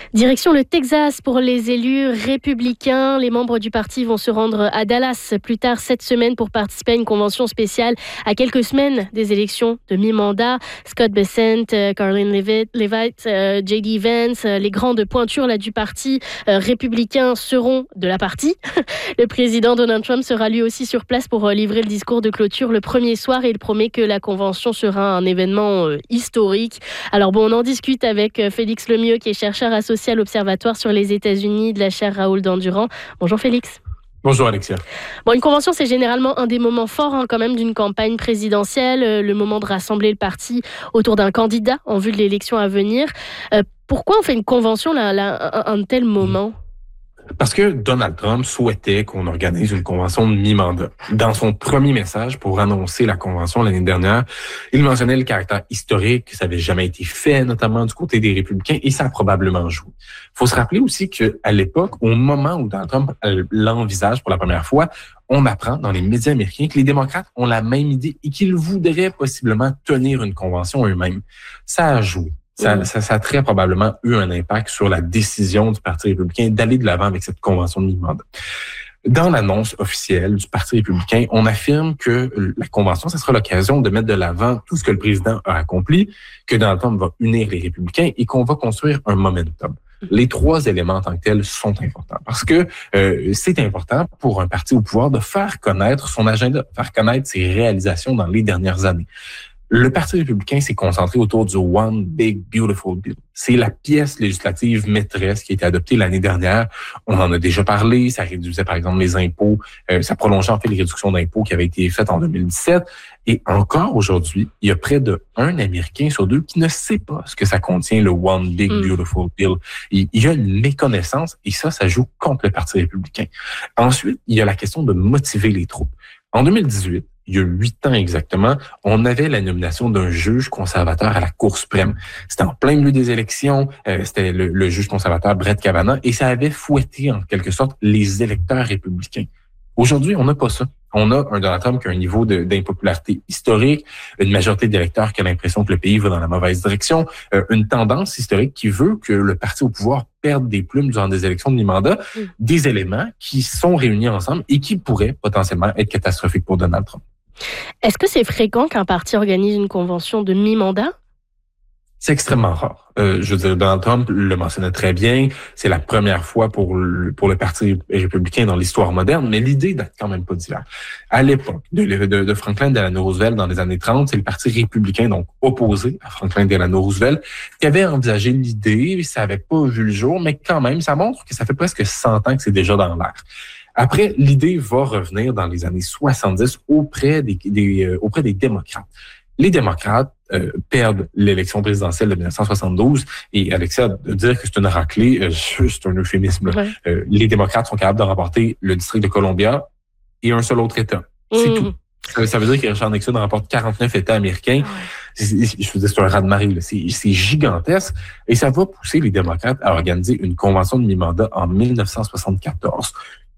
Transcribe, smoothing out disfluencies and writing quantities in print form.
Direction le Texas pour les élus républicains. Les membres du parti vont se rendre à Dallas plus tard cette semaine pour participer à une convention spéciale à quelques semaines des élections de mi-mandat. Scott Bessent, Caroline Leavitt, J.D. Vance, les grandes pointures du parti républicain seront de la partie. Le président Donald Trump sera lui aussi sur place pour livrer le discours de clôture le premier soir et il promet que la convention sera un événement historique. Alors on en discute avec Félix Lemieux qui est chercheur associé à l'Observatoire sur les États-Unis de la chaire Raoul Dandurand. Bonjour Félix. Bonjour Alexia. Une convention, c'est généralement un des moments forts quand même d'une campagne présidentielle, le moment de rassembler le parti autour d'un candidat en vue de l'élection à venir. Pourquoi on fait une convention à un tel moment ? Parce que Donald Trump souhaitait qu'on organise une convention de mi-mandat. Dans son premier message pour annoncer la convention l'année dernière, il mentionnait le caractère historique, que ça n'avait jamais été fait, notamment du côté des républicains, et ça a probablement joué. Il faut se rappeler aussi qu'à l'époque, au moment où Donald Trump l'envisage pour la première fois, on apprend dans les médias américains que les démocrates ont la même idée et qu'ils voudraient possiblement tenir une convention eux-mêmes. Ça a joué. Ça a très probablement eu un impact sur la décision du Parti républicain d'aller de l'avant avec cette convention de mi-mandat. Dans l'annonce officielle du Parti républicain, on affirme que la convention, ce sera l'occasion de mettre de l'avant tout ce que le président a accompli, que Donald Trump va unir les républicains et qu'on va construire un momentum. Les trois éléments en tant que tels sont importants parce que c'est important pour un parti au pouvoir de faire connaître son agenda, faire connaître ses réalisations dans les dernières années. Le Parti républicain s'est concentré autour du One Big Beautiful Bill. C'est la pièce législative maîtresse qui a été adoptée l'année dernière. On en a déjà parlé. Ça réduisait, par exemple, les impôts. Ça prolongeait, en fait, les réductions d'impôts qui avaient été faites en 2017. Et encore aujourd'hui, il y a près de 1 Américain sur 2 qui ne sait pas ce que ça contient, le One Big Beautiful Bill. Il y a une méconnaissance et ça joue contre le Parti républicain. Ensuite, il y a la question de motiver les troupes. En 2018, il y a 8 ans exactement, on avait la nomination d'un juge conservateur à la Cour suprême. C'était en plein milieu des élections, c'était le juge conservateur Brett Kavanaugh, et ça avait fouetté en quelque sorte les électeurs républicains. Aujourd'hui, on n'a pas ça. On a un Donald Trump qui a un niveau d'impopularité historique, une majorité d'électeurs qui a l'impression que le pays va dans la mauvaise direction, une tendance historique qui veut que le parti au pouvoir perde des plumes durant des élections de mi-mandat, des éléments qui sont réunis ensemble et qui pourraient potentiellement être catastrophiques pour Donald Trump. Est-ce que c'est fréquent qu'un parti organise une convention de mi-mandat? C'est extrêmement rare. Je veux dire, Donald Trump le mentionnait très bien. C'est la première fois pour le Parti républicain dans l'histoire moderne, mais l'idée date quand même pas d'hier. À l'époque de Franklin Delano Roosevelt dans les années 30, c'est le Parti républicain, donc opposé à Franklin Delano Roosevelt, qui avait envisagé l'idée. Ça avait pas vu le jour, mais quand même, ça montre que ça fait presque 100 ans que c'est déjà dans l'air. Après, l'idée va revenir dans les années 70 auprès des démocrates. Les démocrates perdent l'élection présidentielle de 1972 et Alexia, de dire que c'est une raclée, c'est un euphémisme. Ouais. Les démocrates sont capables de remporter le district de Columbia et un seul autre État. C'est tout. Ça veut dire que Richard Nixon remporte 49 États américains. Je veux dire, c'est un raz-de-marée. C'est gigantesque. Et ça va pousser les démocrates à organiser une convention de mi-mandat en 1974.